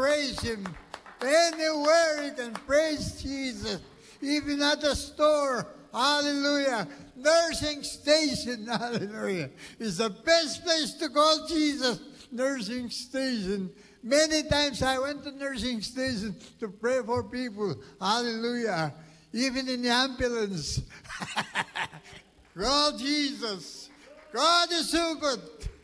praise Him. Anywhere you can praise Jesus. Even at the store. Hallelujah. Nursing station. Hallelujah. Is the best place to call Jesus. Nursing station. Many times I went to nursing station to pray for people. Hallelujah. Even in the ambulance. Call Jesus. God is so good.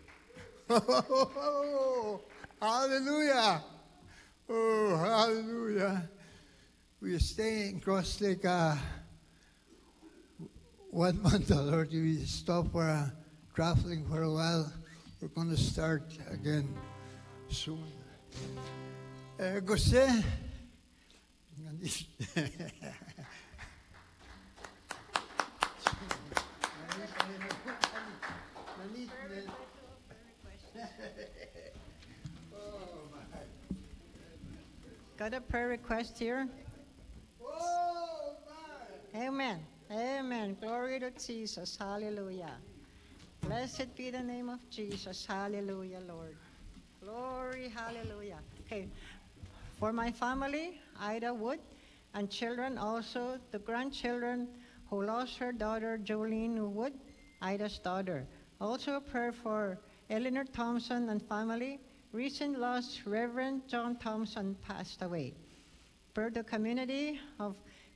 Hallelujah. Oh, hallelujah. We stay in Cross Lake 1 month, Lord. We stop for traveling for a while. We're going to start again soon. Jose. Got a prayer request here? Oh, my. Amen. Amen. Glory to Jesus. Hallelujah. Blessed be the name of Jesus. Hallelujah, Lord. Glory, hallelujah. Okay. For my family, Ida Wood, and children also, the grandchildren who lost her daughter, Jolene Wood, Ida's daughter. Also a prayer for Eleanor Thompson and family. Recent loss, Reverend John Thompson passed away. Per the community of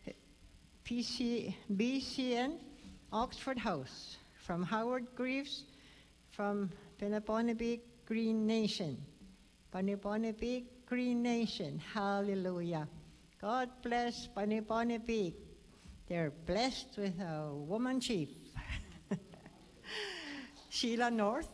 BCN, Oxford House, from Howard Greaves, from Peneponnebeek Green Nation. Peneponnebeek Green Nation, hallelujah. God bless Peneponnebeek. They're blessed with a woman chief. Sheila North.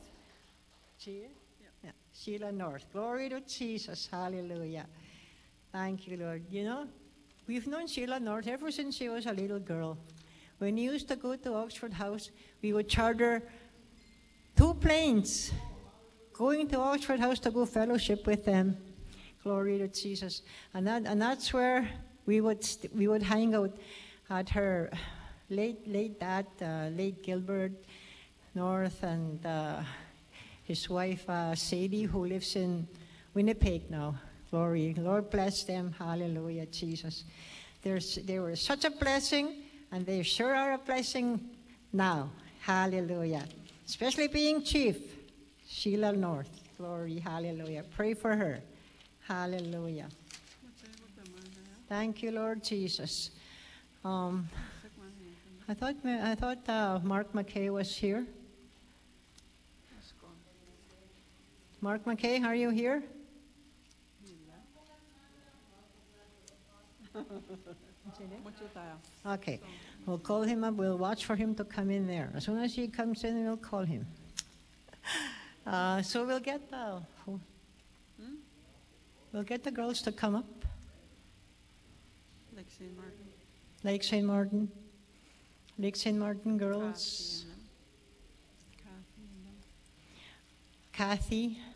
Sheila North. Glory to Jesus. Hallelujah. Thank you, Lord. You know, we've known Sheila North ever since she was a little girl. When we used to go to Oxford House, we would charter 2 planes going to Oxford House to go fellowship with them. Glory to Jesus. And that's where we would hang out at her late Gilbert North and his wife, Sadie, who lives in Winnipeg now. Glory. Lord bless them. Hallelujah, Jesus. They were such a blessing, and they sure are a blessing now. Hallelujah. Especially being chief, Sheila North. Glory. Hallelujah. Pray for her. Hallelujah. Thank you, Lord Jesus. I thought Mark McKay was here. Mark McKay, are you here? Okay, we'll call him up. We'll watch for him to come in there. As soon as he comes in, we'll call him. So we'll get the girls to come up. Lake St. Martin. Lake St. Martin girls. Kathy.